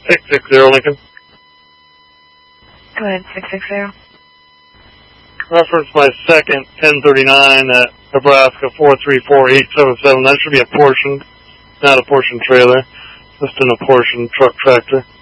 660 Lincoln. Go ahead, 660. Reference my second 1039 at Nebraska 434-877. That should be a portion, not a portion trailer. Just an apportioned truck tractor.